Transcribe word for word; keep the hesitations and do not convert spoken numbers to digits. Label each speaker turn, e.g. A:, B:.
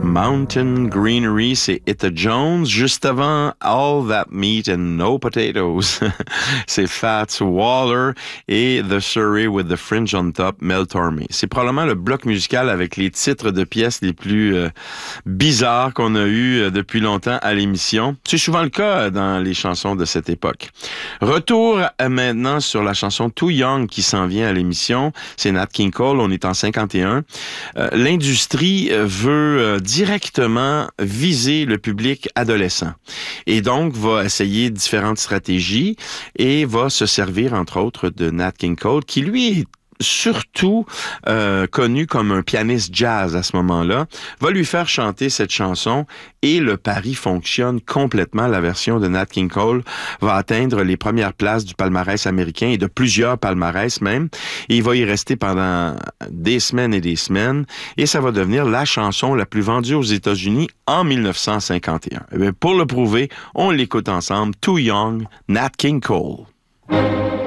A: Mountain Greenery, c'est Etta Jones. Juste avant, All That Meat and No Potatoes, c'est Fats Waller. Et The Surrey with the Fringe on Top, Mel Tormé. C'est probablement le bloc musical avec les titres de pièces les plus euh, bizarres qu'on a eu euh, depuis longtemps à l'émission. C'est souvent le cas dans les chansons de cette époque. Retour euh, maintenant sur la chanson Too Young qui s'en vient à l'émission. C'est Nat King Cole, on est en cinquante et un. Euh, l'industrie veut euh, directement viser le public adolescent et donc va essayer différentes stratégies et va se servir entre autres de Nat King Cole qui lui est surtout euh, connu comme un pianiste jazz à ce moment-là, va lui faire chanter cette chanson et le pari fonctionne complètement. La version de Nat King Cole va atteindre les premières places du palmarès américain et de plusieurs palmarès même. Et il va y rester pendant des semaines et des semaines et ça va devenir la chanson la plus vendue aux États-Unis en mille neuf cent cinquante et un. Et bien, pour le prouver, on l'écoute ensemble. Too Young, Nat King Cole.